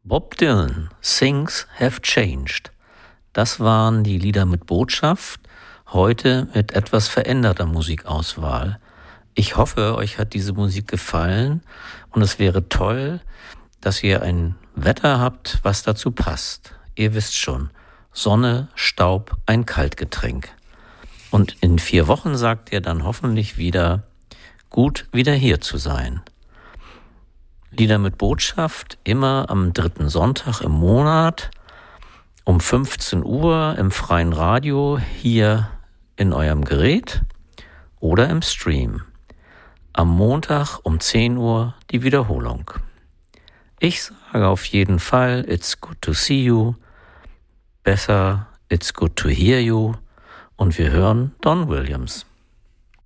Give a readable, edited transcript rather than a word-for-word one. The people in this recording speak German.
Bob Dylan, Things Have Changed. Das waren die Lieder mit Botschaft, heute mit etwas veränderter Musikauswahl. Ich hoffe, euch hat diese Musik gefallen und es wäre toll, dass ihr ein Wetter habt, was dazu passt. Ihr wisst schon, Sonne, Staub, ein Kaltgetränk. Und in 4 Wochen sagt ihr dann hoffentlich wieder, gut wieder hier zu sein. Lieder mit Botschaft immer am 3. Sonntag im Monat um 15 Uhr im freien Radio hier in eurem Gerät oder im Stream. Am Montag um 10 Uhr die Wiederholung. Ich sage auf jeden Fall, it's good to see you. Besser, it's good to hear you. Und wir hören Don Williams.